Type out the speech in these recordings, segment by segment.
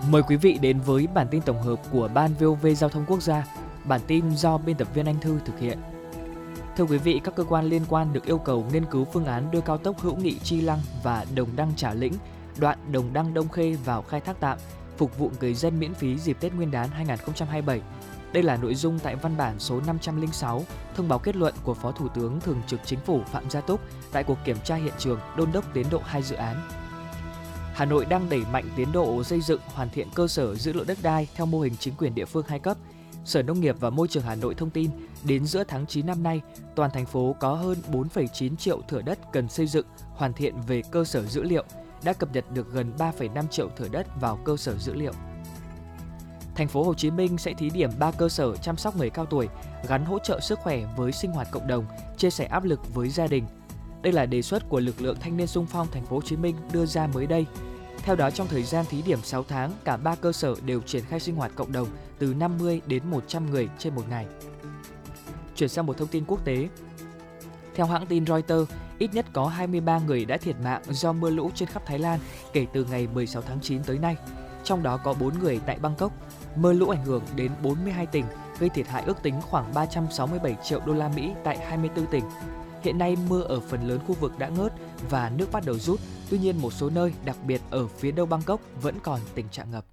Mời quý vị đến với bản tin tổng hợp của Ban VOV Giao thông Quốc gia. Bản tin do biên tập viên Anh Thư thực hiện. Thưa quý vị, các cơ quan liên quan được yêu cầu nghiên cứu phương án đưa cao tốc Hữu Nghị - Chi Lăng và Đồng Đăng - Trà Lĩnh, đoạn Đồng Đăng - Đông Khê vào khai thác tạm, phục vụ người dân miễn phí dịp Tết Nguyên đán 2027. Đây là nội dung tại văn bản số 506, thông báo kết luận của Phó Thủ tướng Thường trực Chính phủ Phạm Gia Túc tại cuộc kiểm tra hiện trường đôn đốc tiến độ 2 dự án. Hà Nội đang đẩy mạnh tiến độ xây dựng, hoàn thiện cơ sở dữ liệu đất đai theo mô hình chính quyền địa phương 2 cấp. Sở Nông nghiệp và Môi trường Hà Nội thông tin, đến giữa tháng 9 năm nay, toàn thành phố có hơn 4,9 triệu thửa đất cần xây dựng, hoàn thiện về cơ sở dữ liệu, đã cập nhật được gần 3,5 triệu thửa đất vào cơ sở dữ liệu. Thành phố Hồ Chí Minh sẽ thí điểm 3 cơ sở chăm sóc người cao tuổi, gắn hỗ trợ sức khỏe với sinh hoạt cộng đồng, chia sẻ áp lực với gia đình. Đây là đề xuất của lực lượng thanh niên xung phong Thành phố Hồ Chí Minh đưa ra mới đây. Theo đó, trong thời gian thí điểm 6 tháng, cả 3 cơ sở đều triển khai sinh hoạt cộng đồng từ 50 đến 100 người trên một ngày. Chuyển sang một thông tin quốc tế. Theo hãng tin Reuters, ít nhất có 23 người đã thiệt mạng do mưa lũ trên khắp Thái Lan kể từ ngày 16 tháng 9 tới nay. Trong đó có 4 người tại Bangkok. Mưa lũ ảnh hưởng đến 42 tỉnh, gây thiệt hại ước tính khoảng 367 triệu đô la Mỹ tại 24 tỉnh. Hiện nay mưa ở phần lớn khu vực đã ngớt và nước bắt đầu rút, tuy nhiên một số nơi, đặc biệt ở phía đông Bangkok, vẫn còn tình trạng ngập.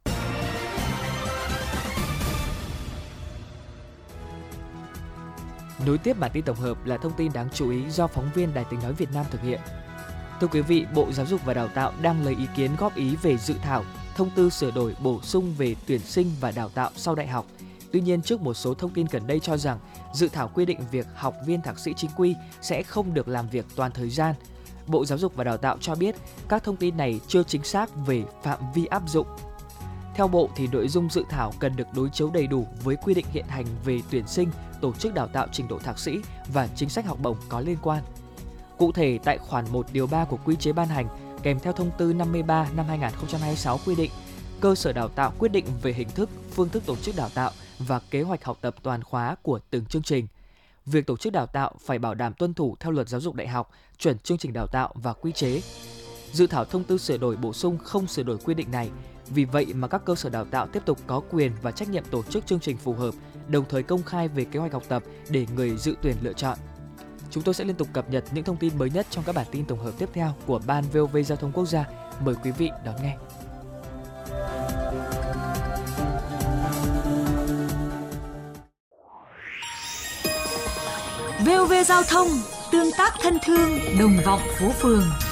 Nối tiếp bản tin tổng hợp là thông tin đáng chú ý do phóng viên Đài Tiếng nói Việt Nam thực hiện. Thưa quý vị, Bộ Giáo dục và Đào tạo đang lấy ý kiến góp ý về dự thảo thông tư sửa đổi bổ sung về tuyển sinh và đào tạo sau đại học. Tuy nhiên, trước một số thông tin gần đây cho rằng dự thảo quy định việc học viên thạc sĩ chính quy sẽ không được làm việc toàn thời gian, Bộ Giáo dục và Đào tạo cho biết các thông tin này chưa chính xác về phạm vi áp dụng. Theo Bộ thì nội dung dự thảo cần được đối chiếu đầy đủ với quy định hiện hành về tuyển sinh, tổ chức đào tạo trình độ thạc sĩ và chính sách học bổng có liên quan. Cụ thể, tại khoản 1 điều 3 của quy chế ban hành kèm theo thông tư 53 năm 2026 quy định, cơ sở đào tạo quyết định về hình thức, phương thức tổ chức đào tạo và kế hoạch học tập toàn khóa của từng chương trình. Việc tổ chức đào tạo phải bảo đảm tuân thủ theo Luật Giáo dục Đại học, chuẩn chương trình đào tạo và quy chế. Dự thảo thông tư sửa đổi bổ sung không sửa đổi quy định này, vì vậy mà các cơ sở đào tạo tiếp tục có quyền và trách nhiệm tổ chức chương trình phù hợp, đồng thời công khai về kế hoạch học tập để người dự tuyển lựa chọn. Chúng tôi sẽ liên tục cập nhật những thông tin mới nhất trong các bản tin tổng hợp tiếp theo của Ban VOV Giao thông Quốc gia. Mời quý vị đón nghe. VOV Giao thông, tương tác thân thương, đồng vọng phố phường.